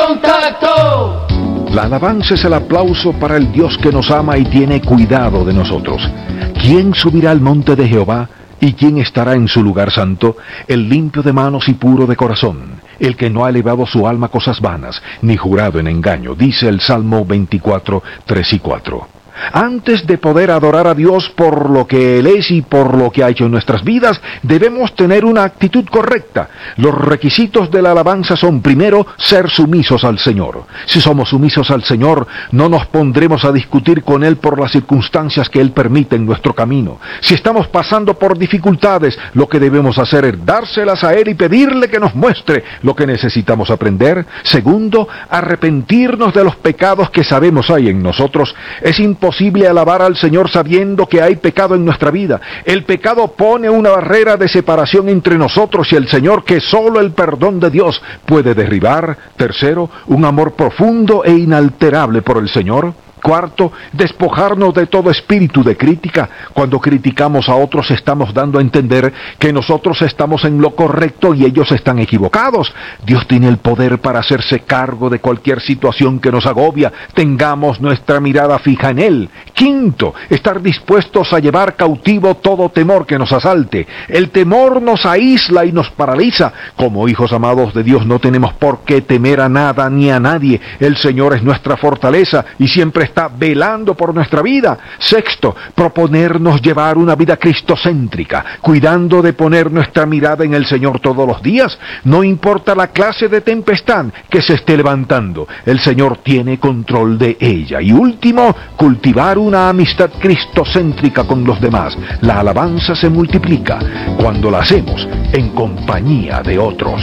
contacto. La alabanza es el aplauso para el Dios que nos ama y tiene cuidado de nosotros. ¿Quién subirá al monte de Jehová? ¿Y quién estará en su lugar santo? El limpio de manos y puro de corazón, el que no ha elevado su alma a cosas vanas, ni jurado en engaño, dice el Salmo 24, 3 y 4. Antes de poder adorar a Dios por lo que Él es y por lo que ha hecho en nuestras vidas, debemos tener una actitud correcta. Los requisitos de la alabanza son, primero, ser sumisos al Señor. Si somos sumisos al Señor, no nos pondremos a discutir con Él por las circunstancias que Él permite en nuestro camino. Si estamos pasando por dificultades, lo que debemos hacer es dárselas a Él y pedirle que nos muestre lo que necesitamos aprender. Segundo, arrepentirnos de los pecados que sabemos hay en nosotros. Es imposible alabar al Señor sabiendo que hay pecado en nuestra vida. El pecado pone una barrera de separación entre nosotros y el Señor que solo el perdón de Dios puede derribar. Tercero, un amor profundo e inalterable por el Señor. Cuarto, despojarnos de todo espíritu de crítica. Cuando criticamos a otros estamos dando a entender que nosotros estamos en lo correcto y ellos están equivocados. Dios tiene el poder para hacerse cargo de cualquier situación que nos agobia. Tengamos nuestra mirada fija en Él. Quinto, estar dispuestos a llevar cautivo todo temor que nos asalte. El temor nos aísla y nos paraliza. Como hijos amados de Dios no tenemos por qué temer a nada ni a nadie. El Señor es nuestra fortaleza y siempre está velando por nuestra vida. Sexto, proponernos llevar una vida cristocéntrica, cuidando de poner nuestra mirada en el Señor todos los días. No importa la clase de tempestad que se esté levantando, el Señor tiene control de ella. Y último, cultivar una amistad cristocéntrica con los demás. La alabanza se multiplica cuando la hacemos en compañía de otros.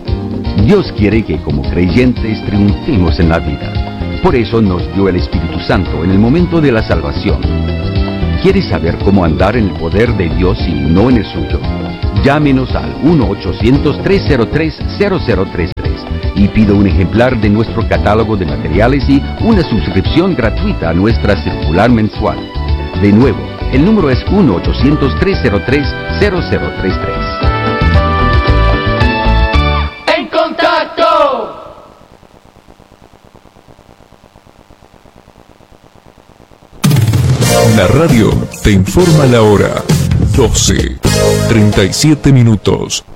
Dios quiere que como creyentes triunfemos en la vida. Por eso nos dio el Espíritu Santo en el momento de la salvación. ¿Quieres saber cómo andar en el poder de Dios y no en el suyo? Llámenos al 1-800-303-0033 y pida un ejemplar de nuestro catálogo de materiales y una suscripción gratuita a nuestra circular mensual. De nuevo, el número es 1-800-303-0033. La radio te informa la hora. 12:37.